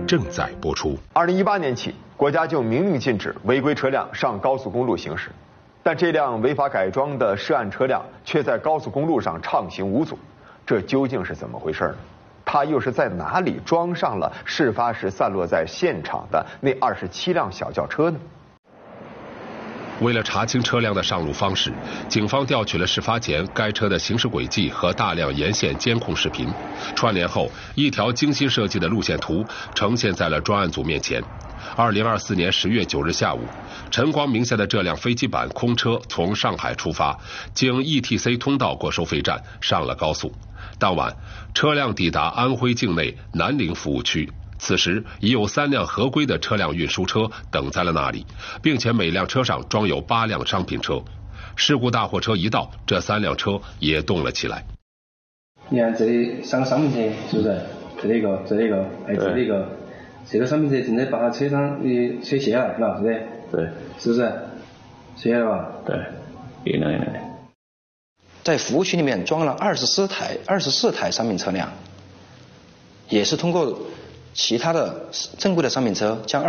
正在播出。 2018年起，国家就明令禁止违规车辆上高速公路行驶，但这辆违法改装的涉案车辆却在高速公路上畅行无阻，这究竟是怎么回事呢？它又是在哪里装上了事发时散落在现场的那27辆小轿车呢？ 为了查清车辆的上路方式，警方调取了事发前该车的行驶轨迹和大量沿线监控视频，串联后，一条精心设计的路线图呈现在了专案组面前。2024年10月9日下午，陈光名下的这辆飞机版空车从上海出发，经 ETC 通道过收费站，上了高速。当晚，车辆抵达安徽境内南陵服务区。此时已有3辆合规的车辆运输车等在了那里，并且每辆车上装有8辆商品车。事故大货车一到，这3辆车也动了起来。 你看这里上品车是不是？这里一个，这里一个，哎，这里一个，这个商品车正在把车上的车卸下来，是不是？对，是不是？卸了吧？对，一辆。 在服务区里面装了24台商品车辆，也是通过其他的正规的商品车将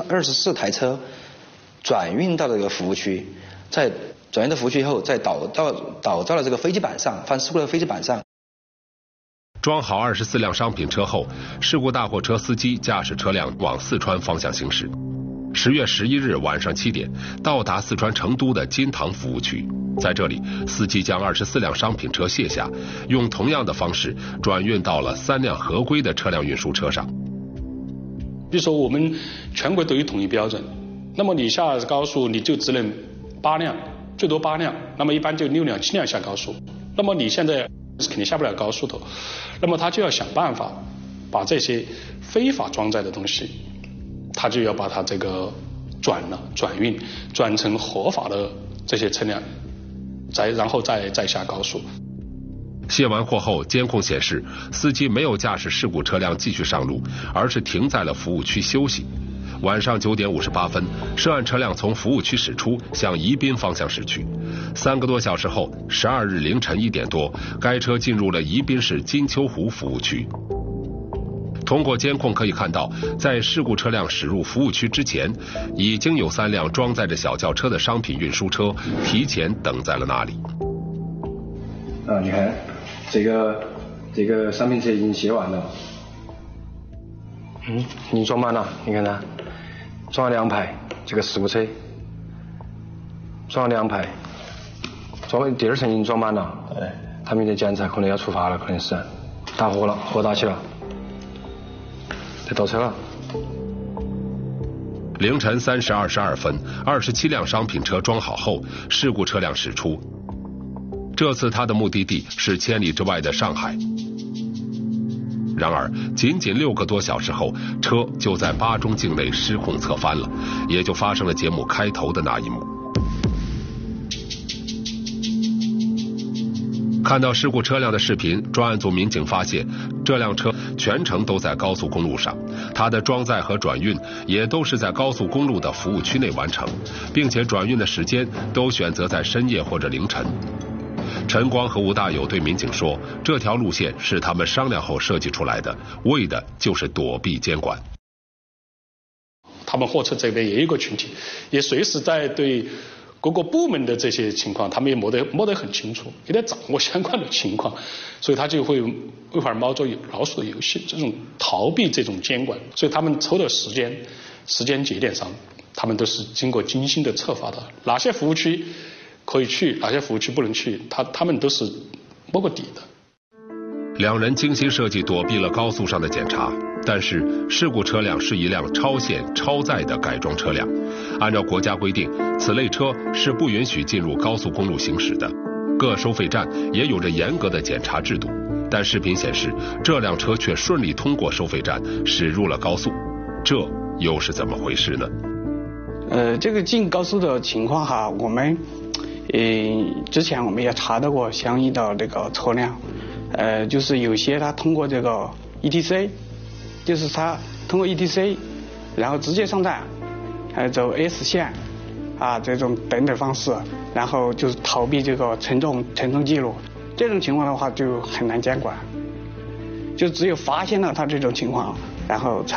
24台车转运到这个服务区，在转运到服务区以后，再导到了这个飞机板上，放事故的飞机板上。 装好24辆商品车后，事故大货车司机驾驶车辆往四川方向行驶。10月11日晚上7点，到达四川成都的金堂服务区。在这里，司机将24辆商品车卸下，用同样的方式转运到了3辆合规的车辆运输车上。 比如说我们全国都有统一标准，那么你下高速你就只能8辆，最多8辆，那么一般就6辆7辆下高速，那么你现在肯定下不了高速头，那么他就要想办法把这些非法装载的东西，他就要把它这个转运转成合法的这些车辆，然后再下高速。 卸完货后，监控显示司机没有驾驶事故车辆继续上路，而是停在了服务区休息。晚上9点58分，涉案车辆从服务区驶出，向宜宾方向驶去。3个多小时后，12日凌晨1点多，该车进入了宜宾市金秋湖服务区。通过监控可以看到，在事故车辆驶入服务区之前，已经有3辆装载着小轿车的商品运输车提前等在了那里。 你看这个商品车已经卸完了，已经装满了，你看它装了2排，这个事故车装了2排，装第2层已经装满了，他们的检查可能要出发了，可能是打货了，货打起了，得倒车了。 凌晨3时22分，27辆商品车装好后，事故车辆驶出。这次他的目的地是千里之外的上海。然而，仅6个多小时后，车就在巴中境内失控侧翻了，也就发生了节目开头的那一幕。看到事故车辆的视频，专案组民警发现，这辆车全程都在高速公路上，它的装载和转运也都是在高速公路的服务区内完成，并且转运的时间都选择在深夜或者凌晨。陈光和吴大友对民警说，这条路线是他们商量后设计出来的，为的就是躲避监管。 他们货车这边也有一个群体，也随时在对各个部门的这些情况，他们也摸得很清楚，也得掌握相关的情况，所以他就会为法猫捉老鼠的游戏，这种逃避这种监管，所以他们抽的时间节点上，他们都是经过精心的策划的，哪些服务区可以去，哪些服务区不能去，他们都是摸过底的。 两人精心设计躲避了高速上的检查，但是事故车辆是一辆超限超载的改装车辆，按照国家规定，此类车是不允许进入高速公路行驶的。各收费站也有着严格的检查制度，但视频显示这辆车却顺利通过收费站驶入了高速，这又是怎么回事呢？ 这个进高速的情况哈，我们之前我们也查到过相应的这个车辆，就是有些它通过这个 ETC， 就是它通过 ETC， 然后直接上站，走 S 线啊这种等等方式，然后就是逃避这个承重记录，这种情况的话就很难监管，就只有发现了它这种情况，然后才